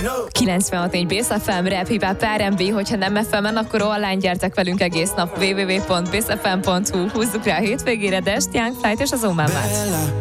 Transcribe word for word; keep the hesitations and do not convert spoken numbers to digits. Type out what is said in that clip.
kilencvenhat négy Bész ef em, Rap, Hip Hop, er end bé, hogyha nem ef emen, akkor online gyertek velünk egész nap. double-u double-u double-u pont bész ef em pont hu. Húzzuk rá a hétvégére Dest, Young Flight és az Omen Mats.